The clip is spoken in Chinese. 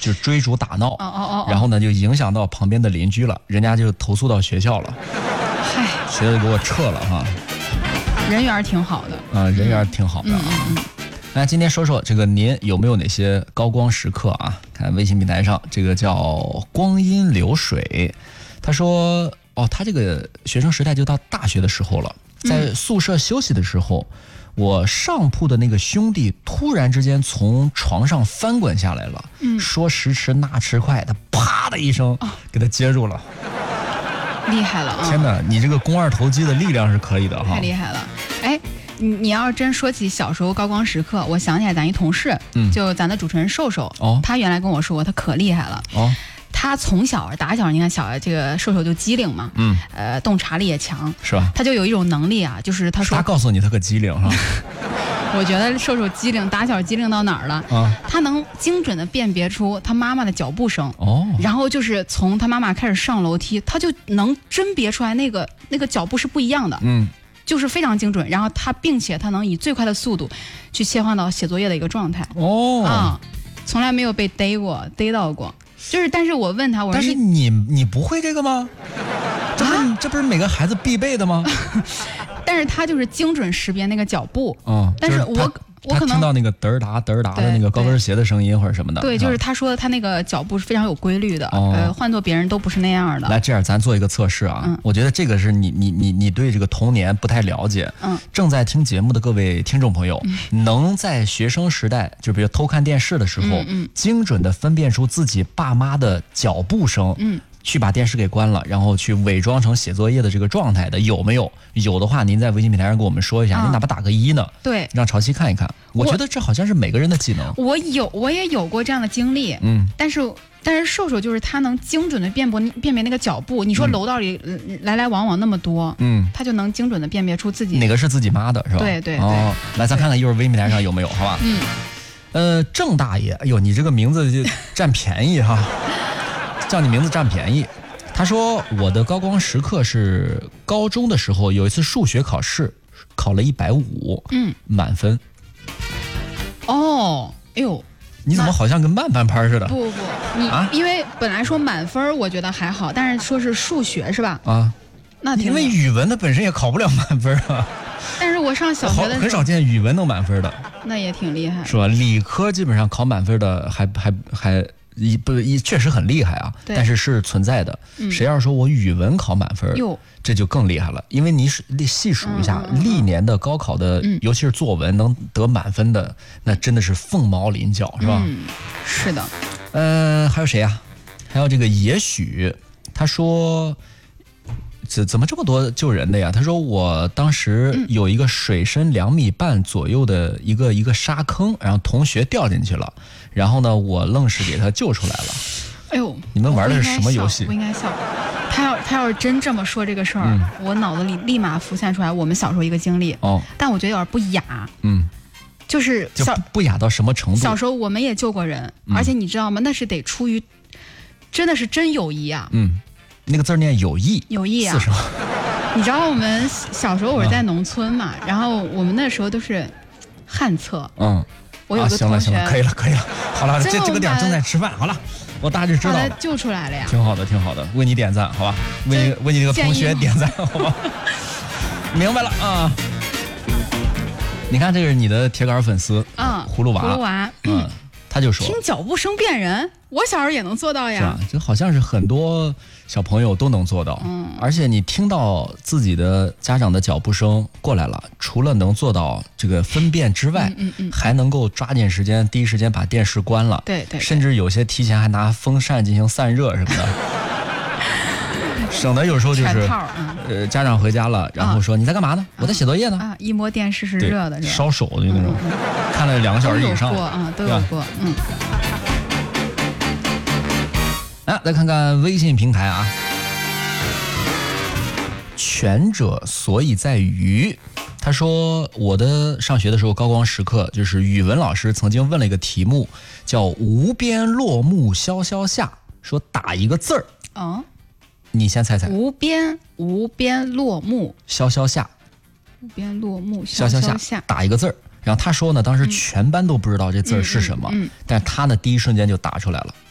就追逐打闹，然后呢就影响到旁边的邻居了，人家就投诉到学校了， 嗨， 学校给我撤了哈。 人缘挺好的， 人缘挺好的啊。那今天说说这个您有没有哪些高光时刻啊？看微信平台上这个叫光阴流水，他说他这个学生时代就到大学的时候了，在宿舍休息的时候，我上铺的那个兄弟突然之间从床上翻滚下来了，说时迟那时快，他啪的一声给他接住了。 厉害了啊！ 天哪，你这个肱二头肌的力量是可以的哈， 太厉害了。哎，你要是真说起小时候高光时刻，我想起来咱一同事，就咱的主持人瘦瘦，他原来跟我说过，他可厉害了。他从小打小，你看这个瘦瘦就机灵嘛，洞察力也强， 是吧？ 他就有一种能力啊，就是他说， 他告诉你他可机灵哈。 我觉得瘦瘦机灵，打小机灵到哪儿了？他能精准的辨别出他妈妈的脚步声，然后就是从他妈妈开始上楼梯，他就能甄别出来那个脚步是不一样的，就是非常精准。然后并且他能以最快的速度去切换到写作业的一个状态。从来没有被逮到过。但是我问他，我说， 但是你不会这个吗？这不是每个孩子必备的吗？ 但是他就是精准识别那个脚步，但是我可能听到那个嘚儿哒嘚儿哒的那个高跟鞋的声音或者什么的， 对，就是他说他那个脚步是非常有规律的，换做别人都不是那样的。 来，这样咱做一个测试啊，我觉得这个是你对这个童年不太了解，正在听节目的各位听众朋友，能在学生时代，就比如偷看电视的时候，精准的分辨出自己爸妈的脚步声，去把电视给关了，然后去伪装成写作业的这个状态的有没有？有的话，您在微信平台上给我们说一下，您哪怕打个1呢？对，让潮汐看一看。我觉得这好像是每个人的技能。 我也有过这样的经历，但是瘦瘦就是他能精准的辨别那个脚步。你说楼道里来来往往那么多，他就能精准的辨别出自己哪个是自己妈的，是吧？ 对。 来，咱看看一会儿微信平台上有没有，好吧？郑大爷，哎呦，你这个名字就占便宜哈。叫你名字占便宜。他说我的高光时刻是高中的时候有一次数学考试考了150，满分。 哎呦， 你怎么好像跟慢半拍似的？ 不，因为本来说满分我觉得还好，但是说是数学是吧？那因为语文的本身也考不了满分啊。 但是我上小学的时候很少见语文能满分的， 那也挺厉害， 是吧？理科基本上考满分的还确实很厉害啊，但是存在的。谁要说我语文考满分，这就更厉害了，因为你细数一下历年的高考的，尤其是作文能得满分的，那真的是凤毛麟角，是吧？ 是的。 还有谁啊？还有这个也许，他说。怎么这么多救人的呀？他说我当时有一个水深2.5米左右的一个沙坑，然后同学掉进去了，然后呢我愣是给他救出来了。哎呦，你们玩的是什么游戏？ 我应该笑。他要是真这么说这个事儿，我脑子里立马浮现出来我们小时候一个经历。但我觉得有点不雅。就是不雅到什么程度？ 小时候我们也救过人，而且你知道吗？那是得出于真的是真友谊啊。 那个字念有意， 有意啊！你知道我们小时候我是在农村嘛，然后我们那时候都是旱厕。我有个同学， 行了，可以了，好了，这个点正在吃饭，好了，我大致知道了， 救出来了呀， 挺好的，为你点赞，好吧？为你那个同学点赞，好吧？明白了啊！你看，这个是你的铁杆粉丝葫芦娃，他就说听脚步声辨人，我小时候也能做到呀。 是吧？这好像是很多小朋友都能做到。而且你听到自己的家长的脚步声过来了，除了能做到这个分辨之外，还能够抓紧时间，第一时间把电视关了。 对， 甚至有些提前还拿风扇进行散热什么的。省得有时候就是家长回家了，然后说你在干嘛呢？我在写作业呢。 一摸电视是热的， 烧手的那种，看了2个小时以上。 都有过。 来看看微信平台啊。权者所以在于，他说我的上学的时候高光时刻就是语文老师曾经问了一个题目，叫无边落木萧萧下，说打一个字儿。你先猜猜。无边落木萧萧下， 无边落木萧萧下， 打一个字儿。然后他说呢，当时全班都不知道这字儿是什么，但是他呢第一瞬间就打出来了。